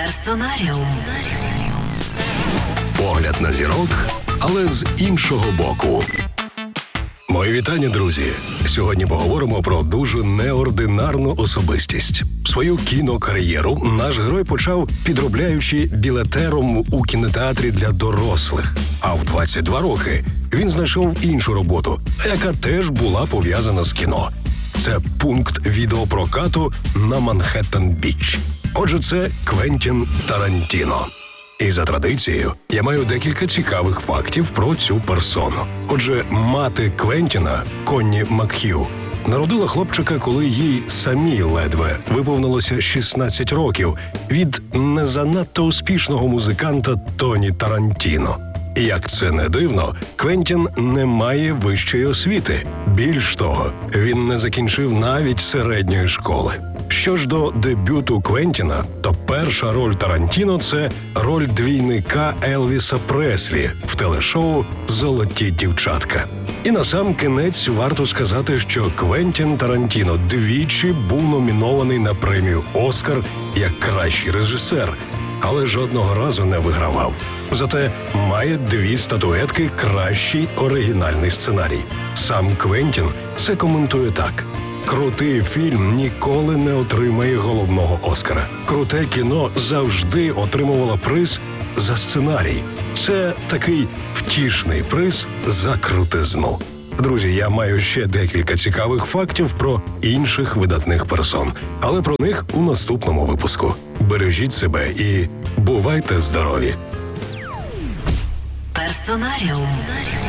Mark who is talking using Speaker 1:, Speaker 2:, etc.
Speaker 1: Персонаріум.
Speaker 2: Погляд на зірок, але з іншого боку. Мої вітання, друзі! Сьогодні поговоримо про дуже неординарну особистість. Свою кінокар'єру наш герой почав, підробляючи білетером у кінотеатрі для дорослих. А в 22 роки він знайшов іншу роботу, яка теж була пов'язана з кіно. Це пункт відеопрокату на Манхеттен-Біч. Отже, це Квентін Тарантіно. І за традицією, я маю декілька цікавих фактів про цю персону. Отже, мати Квентіна, Конні Макхью, народила хлопчика, коли їй самій ледве виповнилося 16 років від не занадто успішного музиканта Тоні Тарантіно. І як це не дивно, Квентін не має вищої освіти. Більш того, він не закінчив навіть середньої школи. Що ж до дебюту Квентіна, то перша роль Тарантіно – це роль двійника Елвіса Преслі в телешоу «Золоті дівчатка». І насамкінець варто сказати, що Квентін Тарантіно двічі був номінований на премію «Оскар» як кращий режисер, але жодного разу не вигравав. Зате має 2 статуетки «Кращий оригінальний сценарій». Сам Квентін це коментує так: «Крутий фільм ніколи не отримає головного Оскара. Круте кіно завжди отримувало приз за сценарій. Це такий втішний приз за крутизну». Друзі, я маю ще декілька цікавих фактів про інших видатних персон, але про них у наступному випуску. Бережіть себе і бувайте здорові!
Speaker 1: Персонаріум.